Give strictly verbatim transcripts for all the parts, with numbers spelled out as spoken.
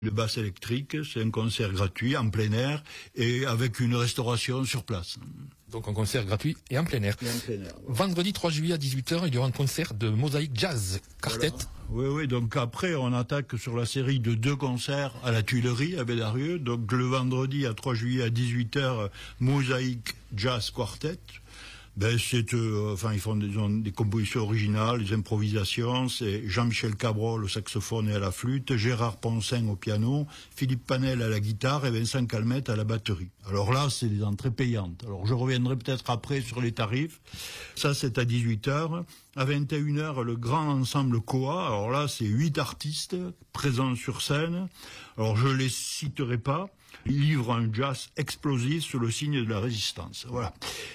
Le basse électrique, c'est un concert gratuit en plein air et avec une restauration sur place. Donc un concert gratuit et en plein air. Et en plein air, ouais. Vendredi trois juillet à dix-huit heures, il y aura un concert de Mosaïque Jazz Quartet. Voilà. Oui, oui, donc après on attaque sur la série de deux concerts à la Tuilerie, à Bédarieux. Donc le vendredi à trois juillet à dix-huit heures, Mosaïque Jazz Quartet. Ben c'est, euh, enfin ils font des, des compositions originales, des improvisations. C'est Jean-Michel Cabrol au saxophone et à la flûte, Gérard Poncin au piano, Philippe Panel à la guitare et Vincent Calmette à la batterie. Alors là, c'est des entrées payantes. Alors je reviendrai peut-être après sur les tarifs. Ça c'est à dix-huit heures. À vingt et une heures, le grand ensemble Coa. Alors là, c'est huit artistes présents sur scène. Alors je les citerai pas. Ils livrent un jazz explosif sous le signe de la résistance. Voilà.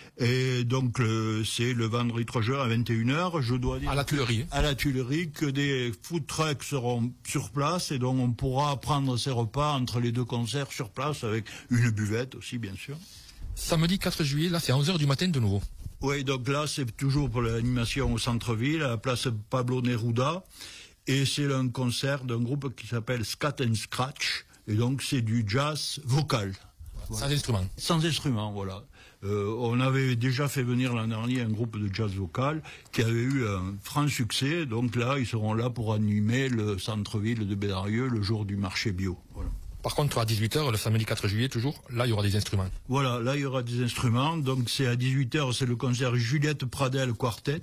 Et donc euh, c'est le vendredi trois juin à vingt et une heures. Je dois dire à la Tuilerie. À la Tuilerie que des food trucks seront sur place et donc on pourra prendre ses repas entre les deux concerts sur place avec une buvette aussi bien sûr. Samedi quatre juillet, là c'est à onze heures du matin de nouveau. Oui, donc là c'est toujours pour l'animation au centre-ville, à la place Pablo Neruda. Et c'est un concert d'un groupe qui s'appelle Scat and Scratch. Et donc c'est du jazz vocal. Sans instrument. Sans instrument, voilà. Euh, on avait déjà fait venir l'an dernier un groupe de jazz vocal qui avait eu un franc succès. Donc là, ils seront là pour animer le centre-ville de Bédarieux le jour du marché bio. Voilà. Par contre, à dix-huit heures, le samedi quatre juillet, toujours, là, il y aura des instruments. Voilà, là, il y aura des instruments. Donc c'est à dix-huit heures, c'est le concert Juliette Pradel Quartet.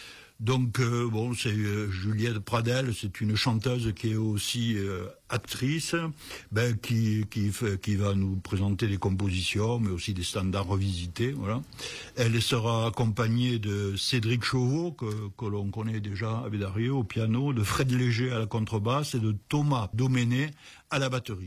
Donc euh, bon, c'est euh, Juliette Pradel, c'est une chanteuse qui est aussi euh, actrice, ben qui qui fait, qui va nous présenter des compositions, mais aussi des standards revisités, voilà. Elle sera accompagnée de Cédric Chauveau que que l'on connaît déjà à Bédarieux au piano, de Fred Léger à la contrebasse et de Thomas Doméné à la batterie.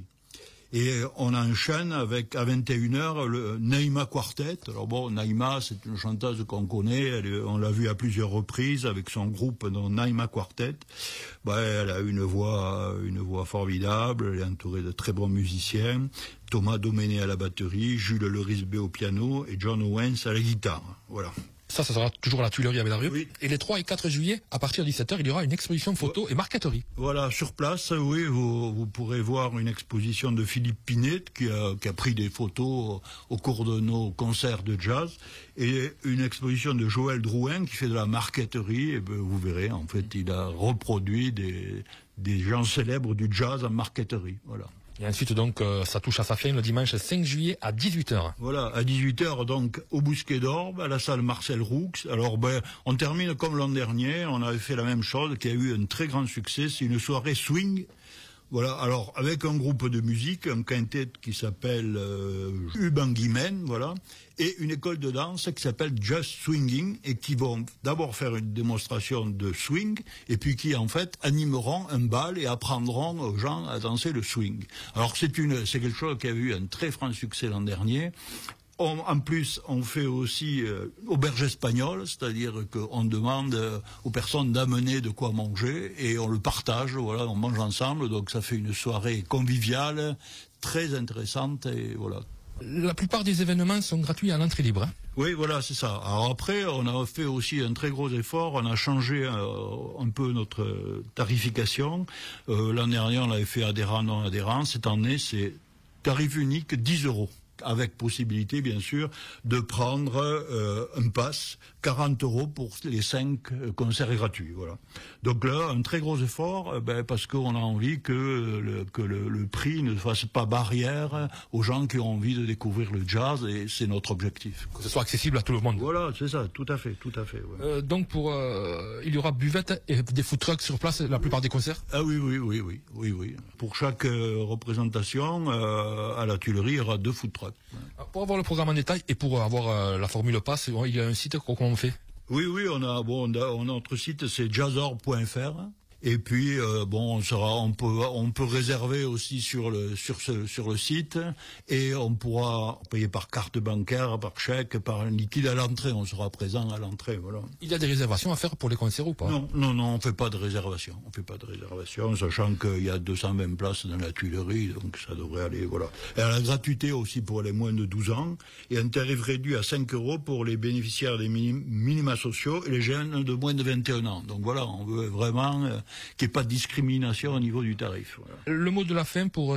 Et on enchaîne avec, à vingt et une heures, le Naïma Quartet. Alors bon, Naïma, c'est une chanteuse qu'on connaît, elle est, on l'a vue à plusieurs reprises avec son groupe dans Naïma Quartet. Ben, elle a une voix, une voix formidable, elle est entourée de très bons musiciens. Thomas Doméné à la batterie, Jules Lerisbé au piano et John Owens à la guitare. Voilà. Ça, ça sera toujours à la Tuilerie à Bédarieux. Oui. Et les trois et quatre juillet, à partir de dix-sept heures, il y aura une exposition photo ouais. et marqueterie. Voilà, sur place, oui, vous, vous pourrez voir une exposition de Philippe Pinet qui a, qui a pris des photos au cours de nos concerts de jazz, et une exposition de Joël Drouin qui fait de la marqueterie. Et ben, vous verrez, en fait, il a reproduit des, des gens célèbres du jazz en marqueterie. Voilà. Et ensuite, donc, euh, ça touche à sa fin le dimanche cinq juillet à dix-huit heures. Voilà, à dix-huit heures, donc, au Bousquet d'Orbe, à la salle Marcel Roux. Alors, ben, on termine comme l'an dernier, on avait fait la même chose, qui a eu un très grand succès, c'est une soirée swing. Voilà, alors, avec un groupe de musique, un quintet qui s'appelle euh, Ubanguimen, voilà, et une école de danse qui s'appelle Just Swinging, et qui vont d'abord faire une démonstration de swing, et puis qui, en fait, animeront un bal et apprendront aux gens à danser le swing. Alors, c'est une, c'est quelque chose qui a eu un très franc succès l'an dernier. On, en plus, on fait aussi euh, auberge espagnole, c'est-à-dire qu'on demande euh, aux personnes d'amener de quoi manger et on le partage, voilà, on mange ensemble, donc ça fait une soirée conviviale, très intéressante et voilà. La plupart des événements sont gratuits à l'entrée libre. Hein. Oui, voilà, c'est ça. Alors après, on a fait aussi un très gros effort, on a changé euh, un peu notre tarification. Euh, l'an dernier, on l'avait fait adhérent, non adhérent. Cette année, c'est tarif unique, dix euros. Avec possibilité, bien sûr, de prendre euh, un pass, quarante euros pour les cinq euh, concerts gratuits. Voilà. Donc là, un très gros effort, euh, ben, parce qu'on a envie que, le, que le, le prix ne fasse pas barrière aux gens qui ont envie de découvrir le jazz, et c'est notre objectif. Que ce soit accessible à tout le monde. Voilà, c'est ça, tout à fait, tout à fait. Ouais. Euh, donc pour, euh, il y aura buvette et des food trucks sur place la plupart des concerts. Ah oui, oui, oui, oui, oui, oui. Pour chaque euh, représentation, euh, à la Tuilerie, il y aura deux food trucks. Pour avoir le programme en détail et pour avoir euh, la formule passe, il y a un site, comment on fait? Oui, oui, on a, bon, on a, on a notre site, c'est jazzorb point f r. Et puis euh, bon, on sera, on peut, on peut réserver aussi sur le sur ce sur le site, et on pourra payer par carte bancaire, par chèque, par un liquide à l'entrée. On sera présent à l'entrée, voilà. Il y a des réservations à faire pour les concerts ou pas? Non, non, non, on fait pas de réservation. On fait pas de réservation, sachant qu'il y a deux cent vingt places dans la Tuilerie, donc ça devrait aller, voilà. Et à la gratuité aussi pour les moins de douze ans, et un tarif réduit à cinq euros pour les bénéficiaires des minima sociaux et les jeunes de moins de vingt et un ans. Donc voilà, on veut vraiment euh, qu'il n'y ait pas de discrimination au niveau du tarif. Voilà. Le mot de la fin pour